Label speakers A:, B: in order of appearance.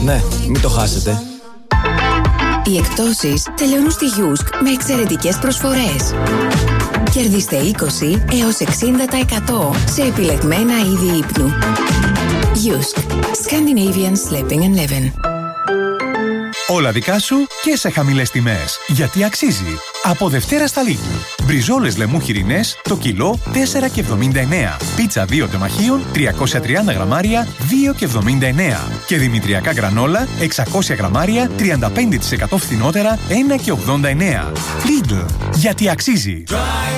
A: Ναι, μην το χάσετε.
B: Οι εκπτώσεις τελειώνουν στη Γιούσκ με εξαιρετικές προσφορές. Κερδίστε 20 έως 60% σε επιλεγμένα είδη ύπνου. Γιούσκ. Scandinavian Sleeping and Living.
C: Όλα δικά σου και σε χαμηλές τιμές. Γιατί αξίζει. Από Δευτέρα στα Lidl. Μπριζόλες λεμού χοιρινές το κιλό 4,79. Πίτσα 2 τεμαχίων 330 γραμμάρια 2,79. Και δημητριακά γκρανόλα 600 γραμμάρια 35% φθηνότερα 1,89. Lidl. Γιατί αξίζει.